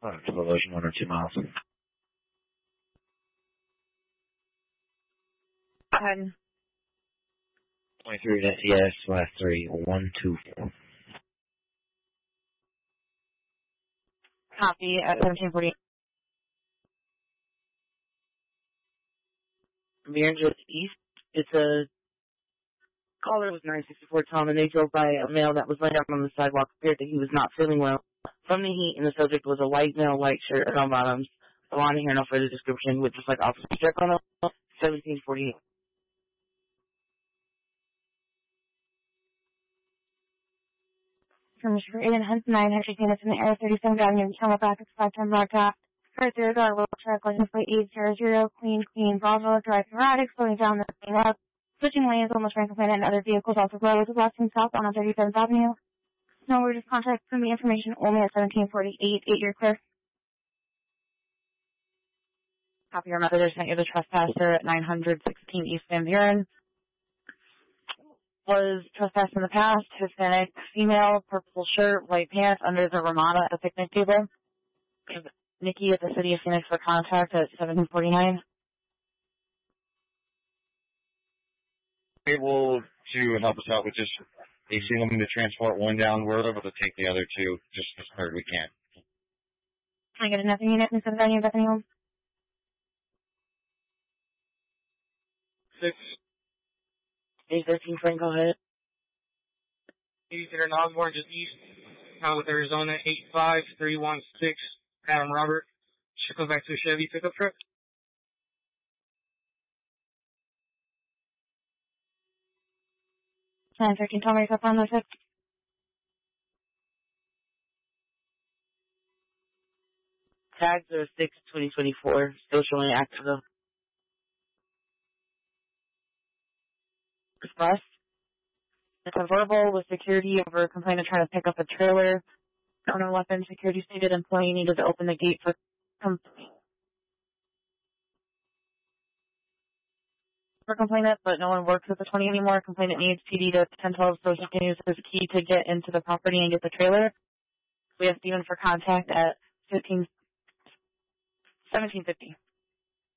Elevation 1 or 2 miles. 23 SES, last 3, 124. Copy at 1740. Mirror just east. It's a caller with 964 Tom, and they drove by a male that was laying down on the sidewalk, appeared that he was not feeling well. From the heat, and the subject was a white male, white shirt, and on bottoms. I want to hear no further description, with just like officer check on it. 1748. From Sugar 8 and Hunt 9, entry units in the area 37th Avenue, Camelback, expect on broadcast. First, there's our little truck, license plate 800, Queen, Bravo, drive erratic, slowing down the lane up. Switching lanes, almost ran complaining, and other vehicles also road west and south on 37th Avenue. No, we're just contact from the information only at 1748, 8-year clear. Copy your message. I sent you the trespasser at 916 East Van Buren. Was trespassed in the past, Hispanic female, purple shirt, white pants, under the Ramada at the picnic table. Give Nikki at the City of Phoenix for contact at 1749. Able to help us out with just a single to transport one down. We're able to take the other two just as hard we can. Can I get another unit in 7th Avenue, Bethany Home? 6. 813 Frank, go ahead. 80 Osborne, just east, South Arizona, 85316, Adam Robert. Should go back to a Chevy pickup truck. Time 13, Tom, are you up on those 6? Tags are 6/2024, still showing active though. Express. It's a verbal with security over a complainant trying to pick up a trailer. Owner weapon, security stated employee needed to open the gate for complainant, but no one works at the 20 anymore. Complainant needs PD to 1012 so he can use his key to get into the property and get the trailer. We have Steven for contact at 1750.